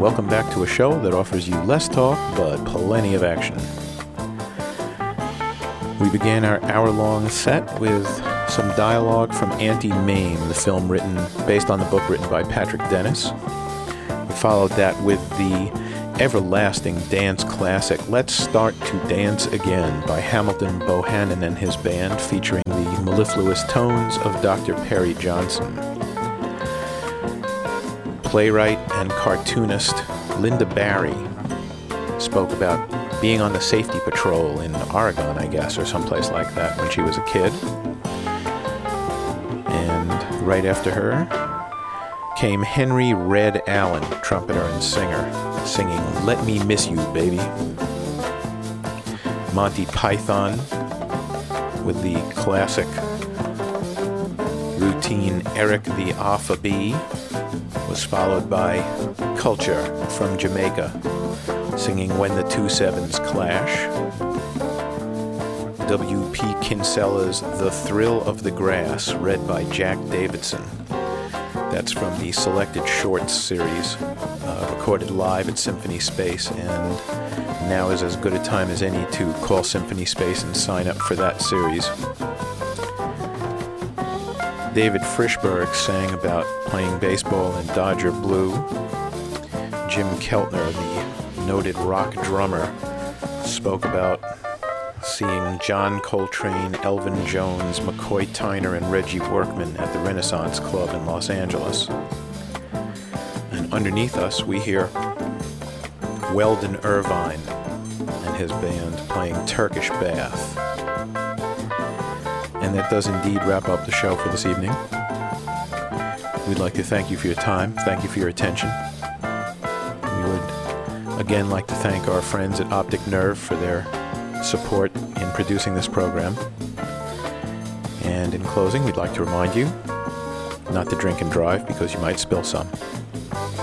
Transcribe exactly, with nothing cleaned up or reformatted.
welcome back to a show that offers you less talk but plenty of action. We began our hour-long set with some dialogue from Auntie Mame, the film written based on the book written by Patrick Dennis. We followed that with the everlasting dance classic Let's Start to Dance Again by Hamilton Bohannon and his band, featuring the mellifluous tones of Doctor Perry Johnson. Playwright and cartoonist Linda Barry spoke about being on the safety patrol in Oregon, I guess, or someplace like that when she was a kid. And right after her came Henry Red Allen, trumpeter and singer, singing Let Me Miss You, Baby. Monty Python with the classic routine Eric the Alpha Bee was followed by Culture from Jamaica, singing When the Two Sevens Clash. W P Kinsella's The Thrill of the Grass, read by Jack Davidson. That's from the Selected Shorts series, uh, recorded live at Symphony Space, and now is as good a time as any to call Symphony Space and sign up for that series. David Frischberg sang about playing baseball in Dodger Blue. Jim Keltner, the noted rock drummer, spoke about seeing John Coltrane, Elvin Jones, McCoy Tyner, and Reggie Workman at the Renaissance Club in Los Angeles. And underneath us, we hear Weldon Irvine and his band playing Turkish Bath. And that does indeed wrap up the show for this evening. We'd like to thank you for your time. Thank you for your attention. We would again like to thank our friends at Optic Nerve for their support in producing this program. And in closing, we'd like to remind you not to drink and drive because you might spill some.